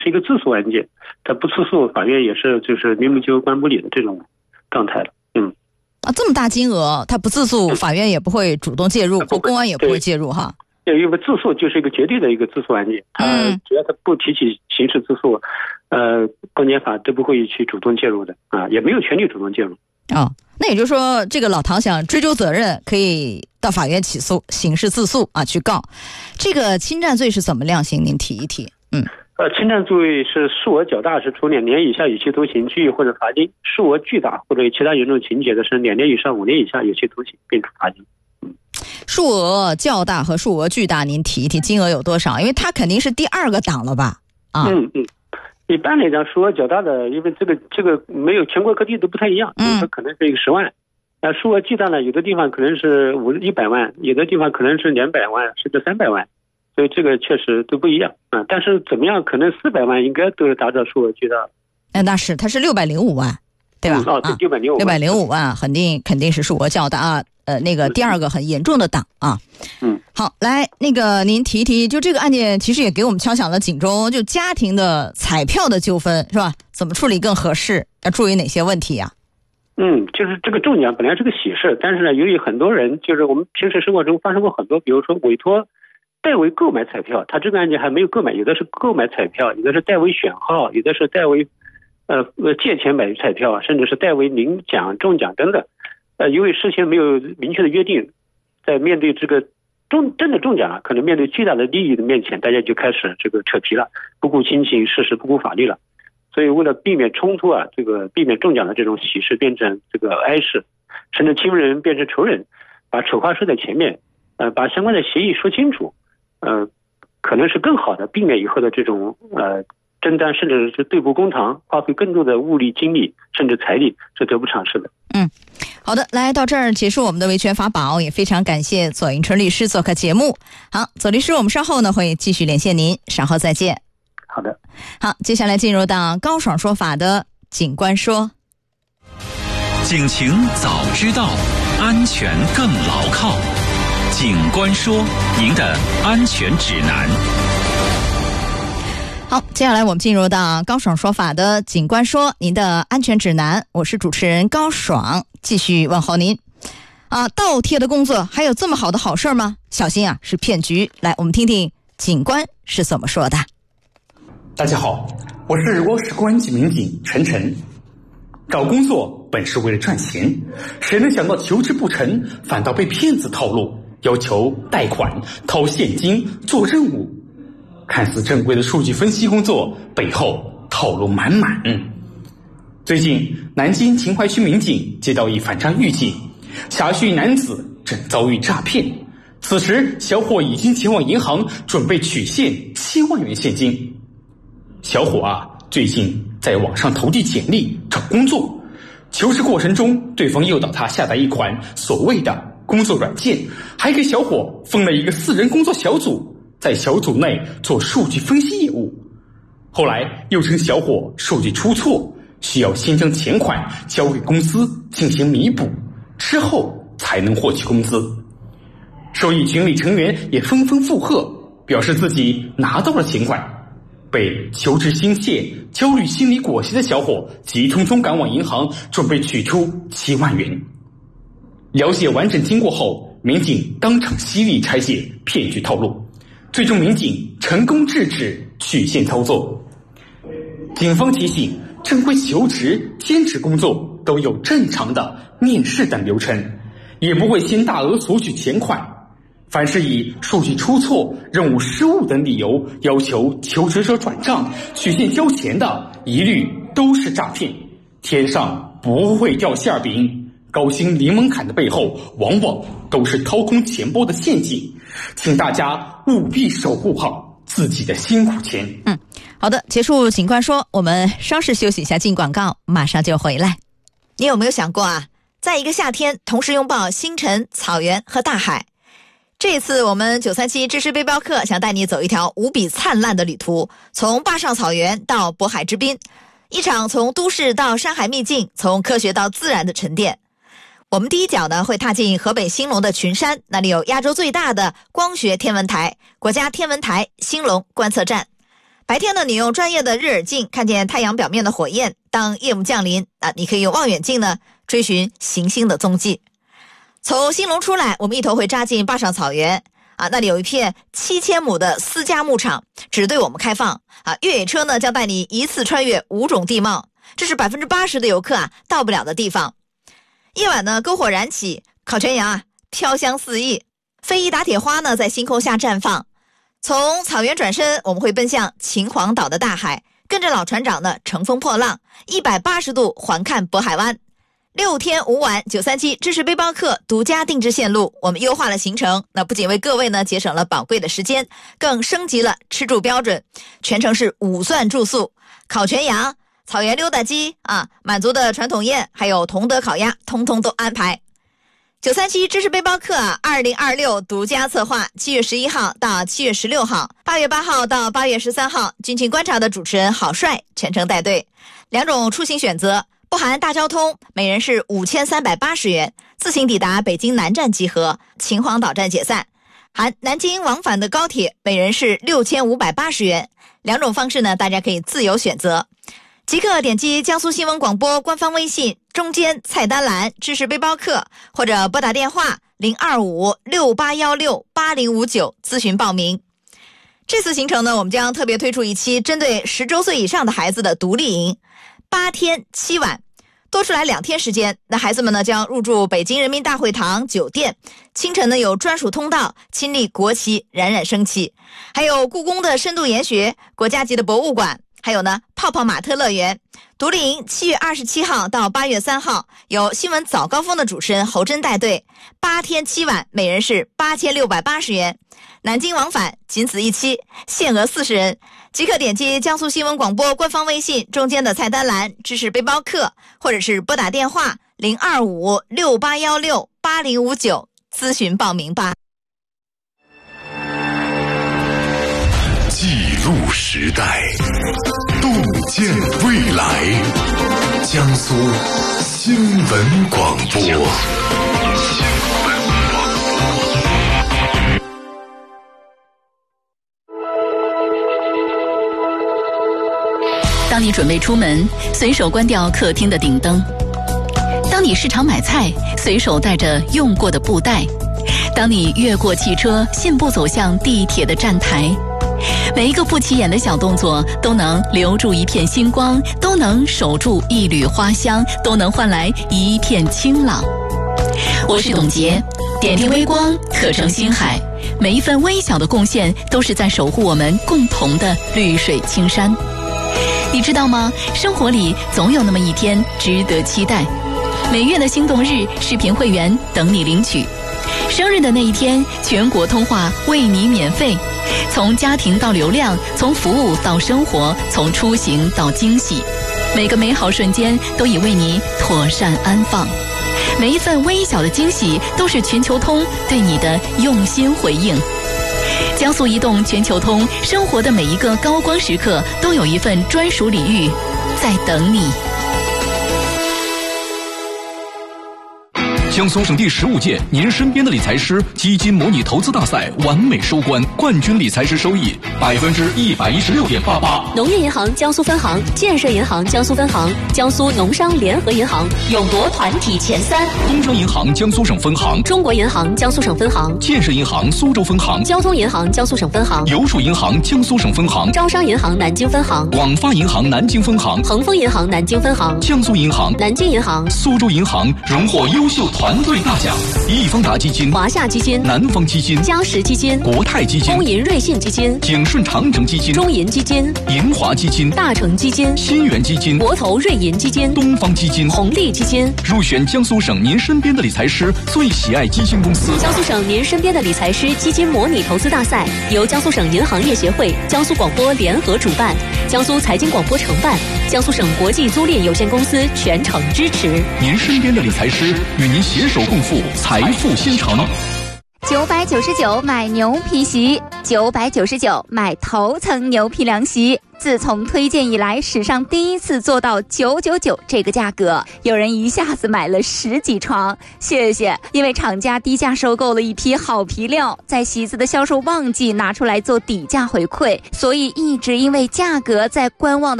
是一个自诉案件，他不自诉，法院也是就是明不就关不理的这种状态了。 这么大金额，他不自诉，法院也不会主动介入，或公安也不会介入哈。 对，因为自诉就是一个绝对的一个自诉案件，只要他不提起刑事自诉，公检法都不会去主动介入的啊，也没有权利主动介入。 那也就是说，这个老唐想追究责任，可以到法院起诉刑事自诉啊，去告。这个侵占罪是怎么量刑？您提一提。 侵占罪是数额较大是处2年以下有期徒刑、拘役或者罚金；数额巨大或者其他严重情节的是2年以上5年以下有期徒刑并处罚金。 数额较大和数额巨大，您提一提金额有多少？因为它肯定是第2个档了吧？ 一般来讲，数额较大的，因为这个没有全国各地都不太一样，它可能是一个10万。数额巨大呢，有的地方可能是100万，有的地方可能是200万甚至300万。所以这个确实都不一样啊，但是怎么样，可能400万应该都是达到数额巨大。 那是，它是605万，对吧？ 对，605 万，肯定是数额较大啊。那个第2个很严重的档啊。好，来，那个您提一提，就这个案件其实也给我们敲响了警钟，就家庭的彩票的纠纷是吧？怎么处理更合适？要注意哪些问题呀？ 就是这个中奖本来是个喜事，但是呢，由于很多人就是我们平时生活中发生过很多，比如说委托代为购买彩票，他这个案件还没有购买，有的是购买彩票，有的是代为选号，有的是代为借钱买彩票，甚至是代为领奖、中奖等等。由于事先没有明确的约定，在面对这个真的中奖了，可能面对巨大的利益的面前，大家就开始这个扯皮了，不顾亲情事实，不顾法律了。所以为了避免冲突啊，这个避免中奖的这种喜事变成这个哀事，甚至亲人变成仇人，把丑话说在前面，把相关的协议说清楚。可能是更好的避免以后的这种争端，甚至是对簿公堂，花费更多的物力、精力甚至财力，是得不偿失的。 好的，来到这儿结束我们的维权法宝，也非常感谢左迎春律师做客节目。好，左律师，我们稍后呢会继续连线您，稍后再见。 好的。 好，接下来进入到高爽说法的警官说。 警情早知道，安全更牢靠。警官说，您的安全指南。 好，接下来我们进入到高爽说法的警官说，您的安全指南。我是主持人高爽，继续问候您。倒贴的工作还有这么好的好事吗？小心啊，是骗局。来，我们听听警官是怎么说的。 大家好，我是日光市公安局民警陈晨。找工作本是为了赚钱，谁能想到求职不成，反倒被骗子套路，要求贷款、掏现金、做任务。看似正规的数据分析工作，背后套路满满。最近，南京秦淮区民警接到一反诈预警，辖区男子正遭遇诈骗。此时，小伙已经前往银行准备取现7万元现金。小伙最近在网上投递简历找工作，求职过程中，对方诱导他下载一款所谓的工作软件，还给小伙分了一个4人工作小组，在小组内做数据分析业务。后来又称小伙数据出错，需要先将钱款交给公司进行弥补，之后才能获取工资。受益群里成员也纷纷附和，表示自己拿到了钱款。被求职心切、焦虑心理裹挟的小伙急匆匆赶往银行，准备取出7万元。了解完整经过后，民警当场犀利拆解骗局套路，最终民警成功制止取现操作。警方提醒，正规求职、兼职工作都有正常的面试等流程，也不会先大额索取钱款。凡是以数据出错、任务失误等理由要求求职者转账、取现交钱的，一律都是诈骗。天上不会掉馅饼，高薪零门槛的背后，往往都是掏空钱包的陷阱。请大家务必守护好自己的辛苦钱。 好的，结束警官说，我们稍事休息一下，进广告，马上就回来。你有没有想过在一个夏天同时拥抱星辰、草原和大海？这次我们937知识背包客想带你走一条无比灿烂的旅途，从坝上草原到渤海之滨，一场从都市到山海秘境，从科学到自然的沉淀。我们第一脚呢会踏进河北兴隆的群山，那里有亚洲最大的光学天文台——国家天文台兴隆观测站。 白天呢，你用专业的日耳镜看见太阳表面的火焰；当夜幕降临，你可以用望远镜呢追寻行星的踪迹。从兴隆出来，我们一头会扎进坝上草原那里有一片7000亩的私家牧场，只对我们开放越野车呢将带你一次穿越5种地貌，这是80%的游客到不了的地方。夜晚呢，篝火燃起，烤全羊飘香四溢，非遗打铁花呢在星空下绽放。从草原转身，我们会奔向秦皇岛的大海，跟着老船长呢乘风破浪，180度环看渤海湾。6天5晚937知识背包客独家定制线路，我们优化了行程，那不仅为各位呢节省了宝贵的时间，更升级了吃住标准，全程是5蒜住宿，烤全羊、草原溜达鸡满族的传统宴，还有同德烤鸭，通通都安排。937知识背包客2026独家策划，7月11号到7月16号，8月8号到8月13号，军情观察的主持人郝帅全程带队。2种出行选择，不含大交通，每人是5380元，自行抵达北京南站集合，秦皇岛站解散。含南京往返的高铁，每人是6580元。2种方式呢，大家可以自由选择。即刻点击江苏新闻广播官方微信中间菜单栏知识背包客，或者拨打电话02568168059咨询报名。这次行程呢，我们将特别推出一期针对10周岁以上的孩子的独立营，8天7晚，多出来2天时间。那孩子们呢将入住北京人民大会堂酒店，清晨呢有专属通道，亲历国旗冉冉升起，还有故宫的深度研学，国家级的博物馆，还有呢泡泡玛特乐园。独立营7月27号到8月3号，由新闻早高峰的主持人侯真带队，8天7晚，每人是8680元。南京往返仅此一期，限额40人。即可点击江苏新闻广播官方微信中间的菜单栏知识背包客，或者是拨打电话02568168059咨询报名吧。 记录时代，洞见未来。江苏新闻广播。 当你准备出门，随手关掉客厅的顶灯；当你市场买菜，随手带着用过的布袋；当你越过汽车，信步走向地铁的站台。每一个不起眼的小动作，都能留住一片星光，都能守住一缕花香，都能换来一片清朗。我是董洁，点滴微光，可成星海。每一份微小的贡献，都是在守护我们共同的绿水青山。你知道吗？生活里总有那么一天值得期待。每月的心动日视频会员等你领取。生日的那一天，全国通话为你免费。从家庭到流量，从服务到生活，从出行到惊喜，每个美好瞬间都已为你妥善安放。每一份微小的惊喜，都是全球通对你的用心回应。江苏移动全球通，生活的每一个高光时刻都有一份专属礼遇在等你。 江苏省第15届您身边的理财师基金模拟投资大赛完美收官，冠军理财师收益116.88%。 农业银行江苏分行、建设银行江苏分行、江苏农商联合银行勇夺团体前3。 工商银行江苏省分行、 中国银行江苏省分行、 建设银行苏州分行、 交通银行江苏省分行、 邮储银行江苏省分行、 招商银行南京分行、 广发银行南京分行、 恒丰银行南京分行、 江苏银行、 南京银行、 苏州银行荣获优秀团队大奖。易方达基金、 华夏基金、 南方基金、 嘉实基金、 国泰基金、 工银瑞信基金、 景顺长城基金、 中银基金、 银华基金、 大成基金、 新源基金、 国投瑞银基金、 东方基金、 红利基金， 入选江苏省您身边的理财师最喜爱基金公司。 江苏省您身边的理财师基金模拟投资大赛由江苏省银行业协会、江苏广播联合主办，江苏财经广播承办，江苏省国际租赁有限公司全程支持。 您身边的理财师与您携手共赴财富新城。 999买牛皮席，999买头层牛皮凉席。自从推荐以来，史上第一次做到999这个价格，有人一下子买了10几床。谢谢，因为厂家低价收购了一批好皮料，在席子的销售旺季拿出来做底价回馈，所以一直因为价格在观望的